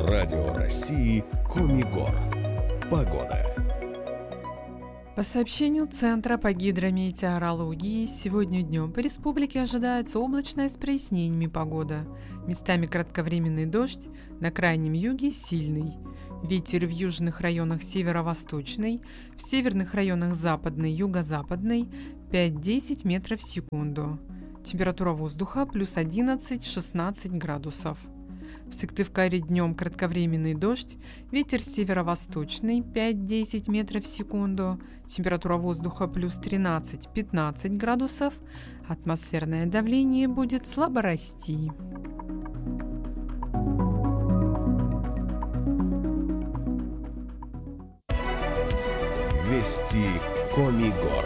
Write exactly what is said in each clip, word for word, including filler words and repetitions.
Радио России Коми-Гор. Погода. По сообщению Центра по гидрометеорологии, сегодня днем по республике ожидается облачная с прояснениями погода. Местами кратковременный дождь, на крайнем юге сильный. Ветер в южных районах северо-восточный, в северных районах западный, юго-западный пять-десять метров в секунду. Температура воздуха плюс одиннадцать-шестнадцать градусов. В Сыктывкаре днем кратковременный дождь, ветер северо-восточный пять-десять метров в секунду, температура воздуха плюс тринадцать-пятнадцать градусов, атмосферное давление будет слабо расти. Вести Коми-Гор.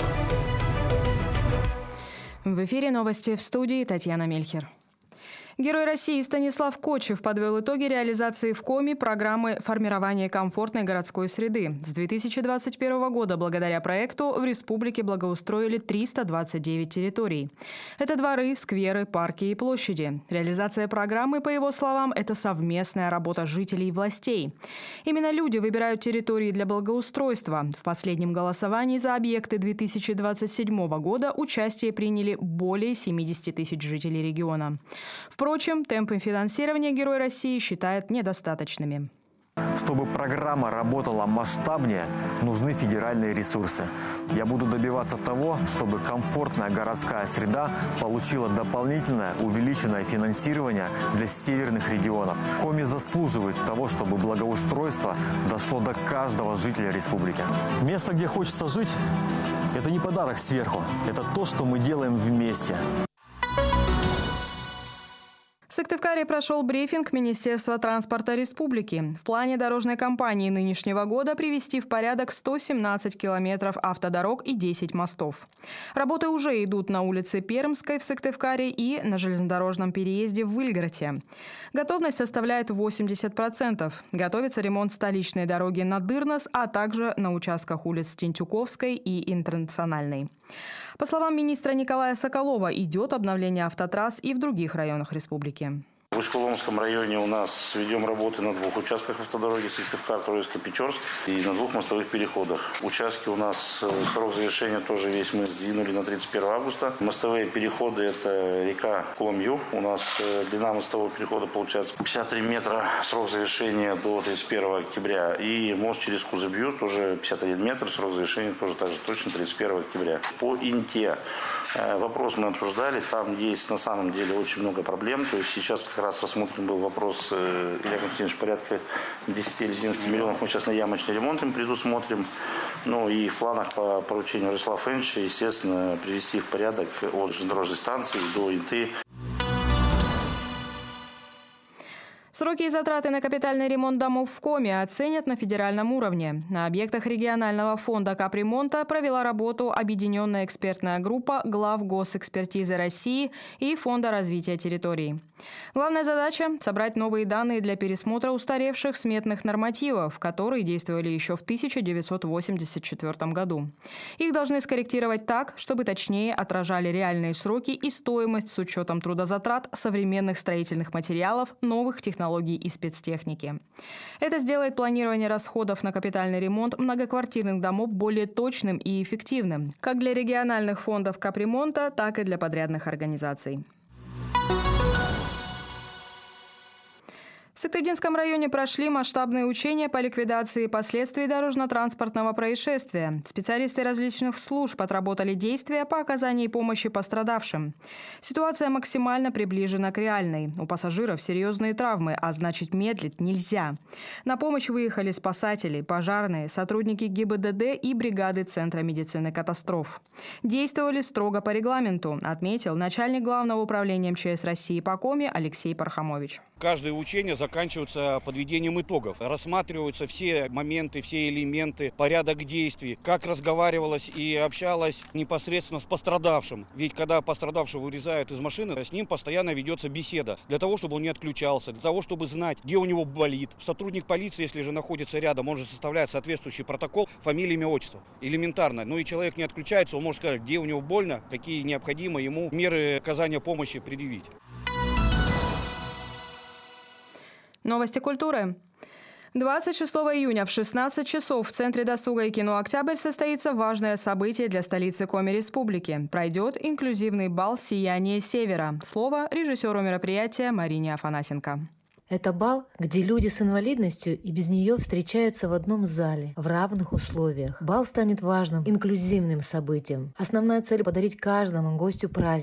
В эфире новости, в студии Татьяна Мельхер. Герой России Станислав Кочев подвел итоги реализации в Коми программы формирования комфортной городской среды. С две тысячи двадцать первого года благодаря проекту в республике благоустроили триста двадцать девять территорий. Это дворы, скверы, парки и площади. Реализация программы, по его словам, это совместная работа жителей и властей. Именно люди выбирают территории для благоустройства. В последнем голосовании за объекты две тысячи двадцать седьмого года участие приняли более семидесяти тысяч жителей региона. Впрочем, темпы финансирования Герой России считает недостаточными. Чтобы программа работала масштабнее, нужны федеральные ресурсы. Я буду добиваться того, чтобы комфортная городская среда получила дополнительное увеличенное финансирование для северных регионов. Коми заслуживает того, чтобы благоустройство дошло до каждого жителя республики. Место, где хочется жить, это не подарок сверху, это то, что мы делаем вместе. В Сыктывкаре прошел брифинг Министерства транспорта республики. В плане дорожной кампании нынешнего года привести в порядок сто семнадцать километров автодорог и десять мостов. Работы уже идут на улице Пермской в Сыктывкаре и на железнодорожном переезде в Выльгороде. Готовность составляет восемьдесят процентов. Готовится ремонт столичной дороги на Дырнос, а также на участках улиц Тентюковской и Интернациональной. По словам министра Николая Соколова, идет обновление автотрасс и в других районах республики. В Усть-Коломском районе у нас ведем работы на двух участках автодороги Сыктывкар, Троицко, Печорск и на двух мостовых переходах. Участки у нас, срок завершения тоже весь мы сдвинули на тридцать первое августа. Мостовые переходы – это река Коломью. У нас длина мостового перехода получается пятьдесят три метра, срок завершения до тридцать первого октября. И мост через Кузыбью тоже пятьдесят один метр, срок завершения тоже так же точно тридцать первого октября. По Инте вопрос мы обсуждали, там есть на самом деле очень много проблем. То есть сейчас как раз рассмотрен был вопрос, Илья Константинович, порядка десять или одиннадцать миллионов мы сейчас на ямочный ремонт им предусмотрим. Ну и в планах по поручению Ростислава Фенча, естественно, привести в порядок от железнодорожной станции до Инты. Сроки и затраты на капитальный ремонт домов в Коми оценят на федеральном уровне. На объектах регионального фонда капремонта провела работу объединенная экспертная группа глав Госэкспертизы России и Фонда развития территорий. Главная задача – собрать новые данные для пересмотра устаревших сметных нормативов, которые действовали еще в тысяча девятьсот восемьдесят четвёртом году. Их должны скорректировать так, чтобы точнее отражали реальные сроки и стоимость с учетом трудозатрат, современных строительных материалов, новых технологий и спецтехники. Это сделает планирование расходов на капитальный ремонт многоквартирных домов более точным и эффективным, как для региональных фондов капремонта, так и для подрядных организаций. В Сыктывдинском районе прошли масштабные учения по ликвидации последствий дорожно-транспортного происшествия. Специалисты различных служб отработали действия по оказанию помощи пострадавшим. Ситуация максимально приближена к реальной. У пассажиров серьезные травмы, а значит медлить нельзя. На помощь выехали спасатели, пожарные, сотрудники ГИБДД и бригады Центра медицины катастроф. Действовали строго по регламенту, отметил начальник Главного управления МЧС России по Коми Алексей Пархамович. Каждое учение заканчивается подведением итогов. Рассматриваются все моменты, все элементы, порядок действий, как разговаривалось и общалось непосредственно с пострадавшим. Ведь когда пострадавшего вырезают из машины, с ним постоянно ведется беседа. Для того, чтобы он не отключался, для того, чтобы знать, где у него болит. Сотрудник полиции, если же находится рядом, он же составляет соответствующий протокол, фамилия, имя, отчество. Элементарно. Ну и человек не отключается, он может сказать, где у него больно, какие необходимо ему меры оказания помощи предъявить. Новости культуры. двадцать шестого июня в шестнадцать часов в Центре досуга и кино «Октябрь» состоится важное событие для столицы Коми Республики. Пройдет инклюзивный бал «Сияние Севера». Слово режиссеру мероприятия Марине Афанасенко. Это бал, где люди с инвалидностью и без нее встречаются в одном зале, в равных условиях. Бал станет важным, инклюзивным событием. Основная цель – подарить каждому гостю праздник.